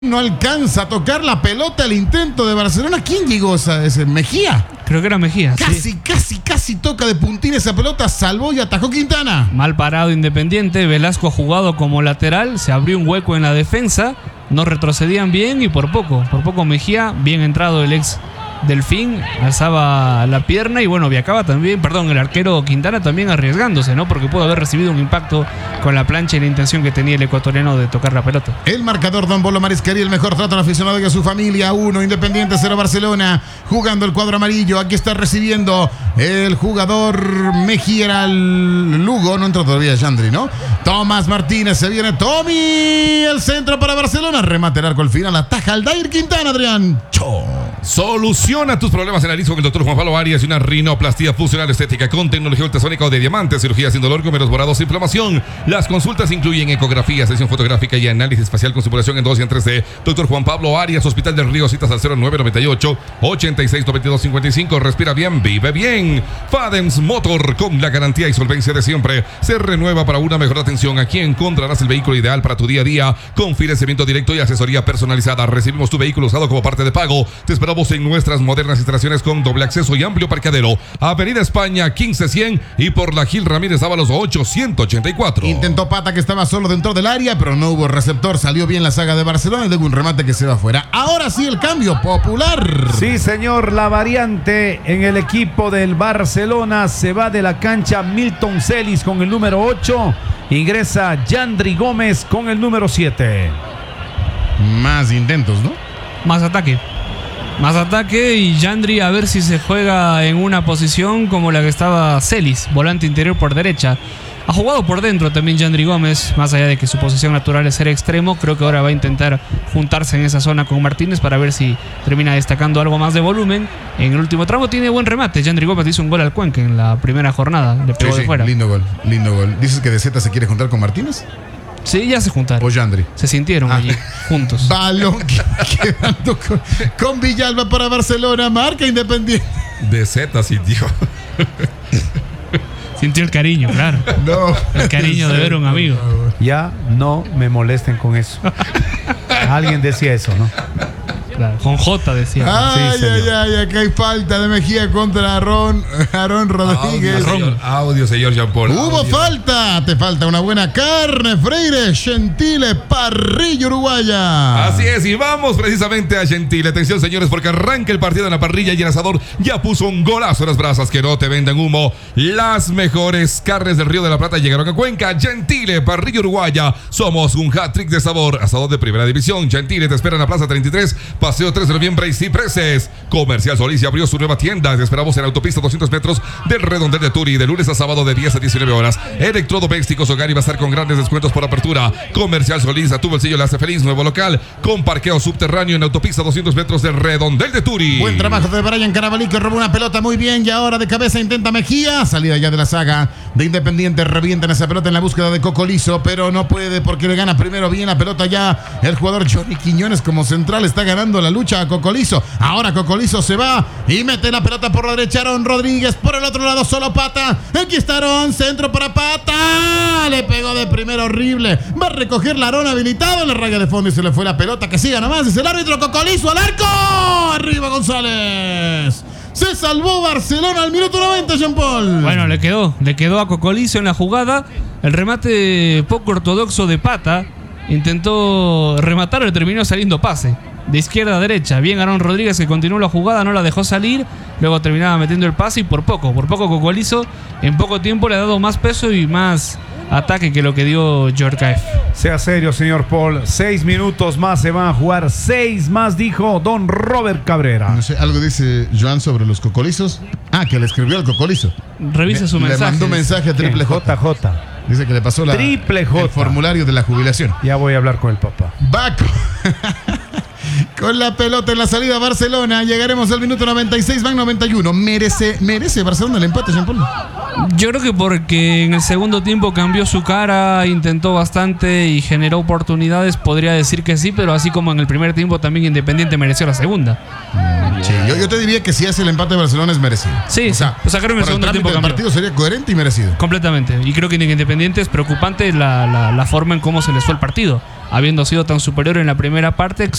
No alcanza a tocar la pelota el intento de Barcelona. ¿Quién llegó a ese? ¿Mejía? Creo que era Mejía. Casi toca de puntín esa pelota. Salvó y atajó Quintana. Mal parado Independiente. Velasco ha jugado como lateral. Se abrió un hueco en la defensa. No retrocedían bien y por poco Mejía, bien entrado el ex Delfín, alzaba la pierna y bueno, viajaba también, el arquero Quintana también arriesgándose, ¿no? Porque pudo haber recibido un impacto con la plancha y la intención que tenía el ecuatoriano de tocar la pelota. El marcador, Don Bolo Mariscari, el mejor trato al aficionado y a su familia. 1, Independiente 0, Barcelona. Jugando el cuadro amarillo. Aquí está recibiendo el jugador Mejía al Lugo. No entró todavía Yandri, ¿no? Tomás Martínez, se viene Tommy. El centro para Barcelona. Remate el arco al final. Ataja Aldair Quintana, Adrián. Soluciona tus problemas en nariz con el doctor Juan Pablo Arias y una rinoplastia funcional estética con tecnología ultrasónica o de diamante, cirugía sin dolor, con menos borrados e inflamación. Las consultas incluyen ecografía, sesión fotográfica y análisis facial con simulación en 2 y en 3D. Doctor Juan Pablo Arias, Hospital del Río, citas al 0998-869255. Respira bien, vive bien. Fadems Motor, con la garantía y solvencia de siempre, se renueva para una mejor atención. Aquí encontrarás el vehículo ideal para tu día a día, con financiamiento directo y asesoría personalizada. Recibimos tu vehículo usado como parte de pago. Te esperamos en nuestras modernas instalaciones con doble acceso y amplio parqueadero. Avenida España 15100 y por la Gil Ramírez Ábalos 884. Intentó Pata, que estaba solo dentro del área, pero no hubo receptor. Salió bien la saga de Barcelona y luego un remate que se va afuera. Ahora sí, el cambio popular. Sí, señor, la variante en el equipo del Barcelona. Se va de la cancha Milton Celis con el número 8. Ingresa Yandri Gómez con el número 7. Más intentos, ¿no? Más ataque y Yandri a ver si se juega en una posición como la que estaba Celis, volante interior por derecha. Ha jugado por dentro también Yandri Gómez, más allá de que su posición natural es ser extremo. Creo que ahora va a intentar juntarse en esa zona con Martínez para ver si termina destacando algo más de volumen. En el último tramo tiene buen remate. Yandri Gómez hizo un gol al Cuenca en la primera jornada, le pegó de fuera. Lindo gol. ¿Dices que De Zeta se quiere juntar con Martínez? Sí, ya se juntaron. O Yandri. Se sintieron allí, juntos. Balón quedando con Villalba para Barcelona. Marca Independiente. De Z sintió. Sintió el cariño, claro. No. El cariño de ver a un amigo. Ya no me molesten con eso. Alguien decía eso, ¿no? Claro, con J decía. Ay, acá hay falta de Mejía contra Aarón Rodríguez. Audio, señor Jean Paul. Hubo falta. Te falta una buena carne, Freire. Gentile, parrilla uruguaya. Así es, y vamos precisamente a Gentile. Atención, señores, porque arranca el partido en la parrilla y el asador ya puso un golazo en las brasas. Que no te vendan humo. Las mejores carnes del Río de la Plata llegaron a Cuenca. Gentile, parrilla uruguaya. Somos un hat-trick de sabor. Asador de primera división. Gentile te espera en la Plaza 33, Paseo 3 de Noviembre y Cipreses. Comercial Solís abrió su nueva tienda. Te esperamos en autopista 200 metros del Redondel de Turi, de lunes a sábado de 10 a 19 horas. Electrodomésticos Hogar y va a estar con grandes descuentos por apertura. Comercial Solís, a tu bolsillo le hace feliz. Nuevo local con parqueo subterráneo en autopista 200 metros del Redondel de Turi. Buen trabajo de Brian Carabalí, que robó una pelota muy bien y ahora de cabeza intenta Mejía. Salida ya de la saga de Independiente. Revientan esa pelota en la búsqueda de Cocolizo, pero no puede porque le gana primero bien la pelota ya el jugador Johnny Quiñones como central. Está ganando la lucha a Cocolizo. Ahora Cocolizo se va y mete la pelota por la derecha. Aarón Rodríguez por el otro lado, solo Pata. Aquí está Aarón, centro para Pata. Le pegó de primero, horrible. Va a recoger la Aarón habilitado en la raya de fondo y se le fue la pelota. Que siga nomás, es el árbitro. Cocolizo al arco. Arriba González. Se salvó Barcelona al minuto 90, Jean Paul. Bueno, le quedó a Cocolizo en la jugada. El remate poco ortodoxo de Pata. Intentó rematar, le terminó saliendo pase de izquierda a derecha. Bien Aarón Rodríguez, que continuó la jugada, no la dejó salir. Luego terminaba metiendo el pase y por poco Cocolizo en poco tiempo le ha dado más peso y más ataque que lo que dio Djorkaeff. Sea serio, señor Paul. 6 minutos más se van a jugar. 6 más, dijo don Robert Cabrera. No sé, algo dice Joan sobre los Cocolizos. Que le escribió al Cocolizo. Revisa su mensaje. Le mandó un mensaje a Triple J. Dice que le pasó Triple J. el formulario de la jubilación. Ya voy a hablar con el papá. Baco. Con la pelota en la salida a Barcelona. Llegaremos al minuto 96, van 91. ¿Merece Barcelona el empate, Jean Paul? Yo creo que porque en el segundo tiempo cambió su cara, intentó bastante y generó oportunidades. Podría decir que sí, pero así como en el primer tiempo también Independiente mereció la segunda. Sí, yo te diría que si hace el empate de Barcelona es merecido. Sí, o sea, creo que en el segundo tiempo el cambió. partido sería coherente y merecido. Completamente. Y creo que en Independiente es preocupante la forma en cómo se les fue el partido. Habiendo sido tan superior en la primera parte,